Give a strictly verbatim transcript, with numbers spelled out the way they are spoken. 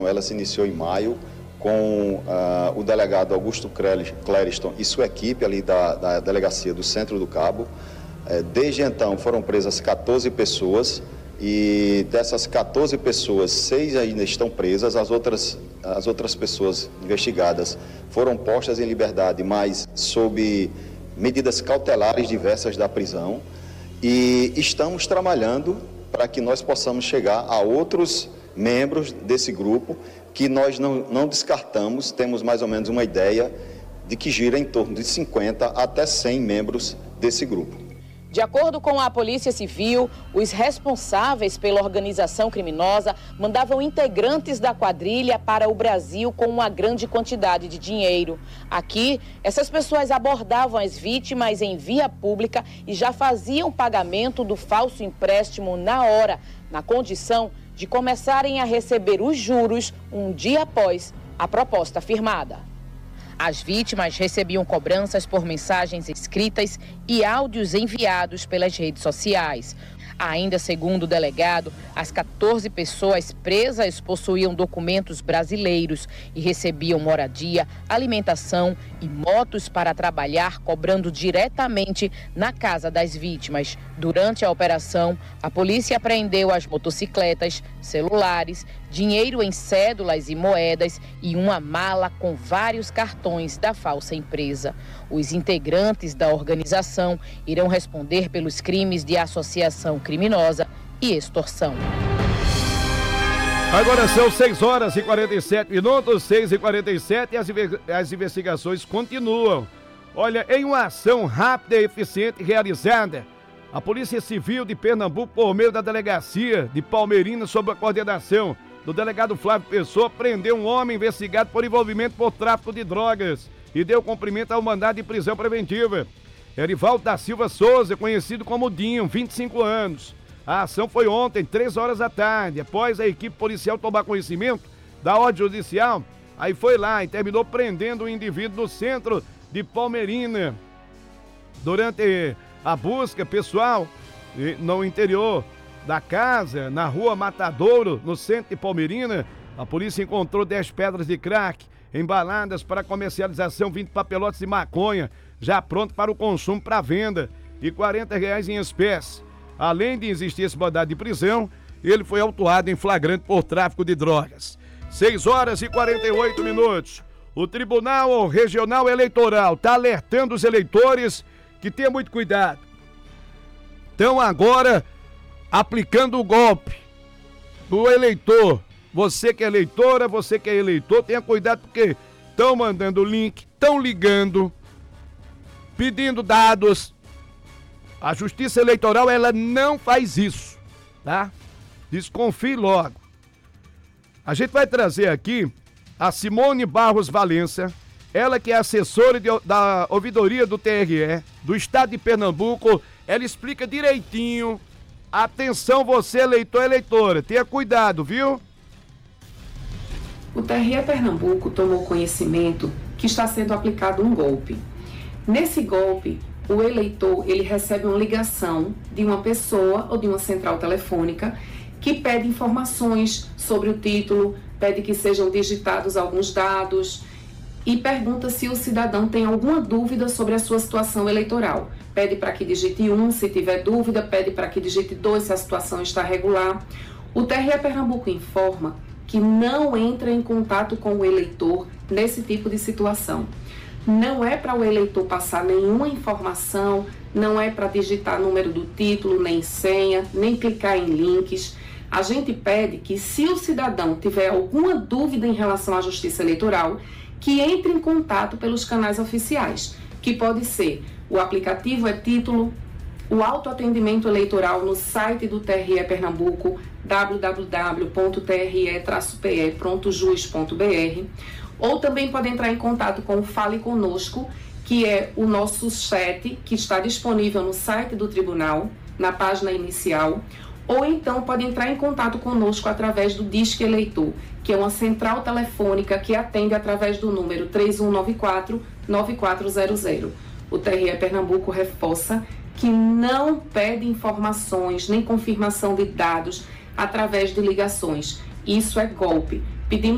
Ela se iniciou em maio com uh, o delegado Augusto Clériston e sua equipe ali da, da delegacia do Centro do Cabo. Uh, desde então foram presas quatorze pessoas e dessas quatorze pessoas, seis ainda estão presas, as outras, as outras pessoas investigadas foram postas em liberdade, mas sob medidas cautelares diversas da prisão, e estamos trabalhando para que nós possamos chegar a outros membros desse grupo, que nós não, não descartamos, temos mais ou menos uma ideia de que gira em torno de cinquenta até cem membros desse grupo. De acordo com a Polícia Civil, os responsáveis pela organização criminosa mandavam integrantes da quadrilha para o Brasil com uma grande quantidade de dinheiro. Aqui, essas pessoas abordavam as vítimas em via pública e já faziam pagamento do falso empréstimo na hora, na condição de começarem a receber os juros um dia após a proposta firmada. As vítimas recebiam cobranças por mensagens escritas e áudios enviados pelas redes sociais. Ainda segundo o delegado, as quatorze pessoas presas possuíam documentos brasileiros e recebiam moradia, alimentação e motos para trabalhar, cobrando diretamente na casa das vítimas. Durante a operação, a polícia apreendeu as motocicletas, celulares, dinheiro em cédulas e moedas e uma mala com vários cartões da falsa empresa. Os integrantes da organização irão responder pelos crimes de associação criminosa e extorsão. Agora são seis horas e quarenta e sete minutos, seis e quarenta e sete, e as, as investigações continuam. Olha, em uma ação rápida e eficiente realizada, a Polícia Civil de Pernambuco, por meio da Delegacia de Palmeirina, sob a coordenação do delegado Flávio Pessoa, prendeu um homem investigado por envolvimento por tráfico de drogas e deu cumprimento ao mandado de prisão preventiva. Erivaldo da Silva Souza, conhecido como Dinho, vinte e cinco anos. A ação foi ontem, três horas da tarde, após a equipe policial tomar conhecimento da ordem judicial. Aí foi lá e terminou prendendo o indivíduo no centro de Palmeirina. Durante a busca pessoal no interior da casa, na rua Matadouro, no centro de Palmeirina, a polícia encontrou dez pedras de crack embaladas para comercialização, vinte papelotes de maconha, já pronto para o consumo para venda, e quarenta reais em espécie. Além de existir esse mandado de prisão, ele foi autuado em flagrante por tráfico de drogas. seis horas e quarenta e oito minutos. O Tribunal Regional Eleitoral está alertando os eleitores que tenham muito cuidado. Estão agora aplicando o golpe do eleitor. Você que é eleitora, você que é eleitor, tenha cuidado, porque estão mandando link, estão ligando, pedindo dados. A Justiça Eleitoral, ela não faz isso, tá? Desconfie logo. A gente vai trazer aqui a Simone Barros Valença, ela que é assessora de, da ouvidoria do T R E, do estado de Pernambuco. Ela explica direitinho. Atenção, você eleitor e eleitora, tenha cuidado, viu? O T R E Pernambuco tomou conhecimento que está sendo aplicado um golpe. Nesse golpe, o eleitor ele recebe uma ligação de uma pessoa ou de uma central telefônica que pede informações sobre o título, pede que sejam digitados alguns dados e pergunta se o cidadão tem alguma dúvida sobre a sua situação eleitoral. Pede para que digite um, se tiver dúvida, pede para que digite dois, se a situação está regular. O T R E Pernambuco informa que não entra em contato com o eleitor nesse tipo de situação. Não é para o eleitor passar nenhuma informação, não é para digitar número do título, nem senha, nem clicar em links. A gente pede que, se o cidadão tiver alguma dúvida em relação à Justiça Eleitoral, que entre em contato pelos canais oficiais, que pode ser o aplicativo é Título, o autoatendimento eleitoral no site do T R E Pernambuco, w w w ponto t r e traço p e ponto jus ponto b r, ou também pode entrar em contato com o Fale Conosco, que é o nosso chat que está disponível no site do tribunal, na página inicial, ou então pode entrar em contato conosco através do Disque Eleitor, que é uma central telefônica que atende através do número três um nove quatro, nove quatro zero zero. O T R E Pernambuco reforça que não pede informações nem confirmação de dados através de ligações. Isso é golpe. Pedimos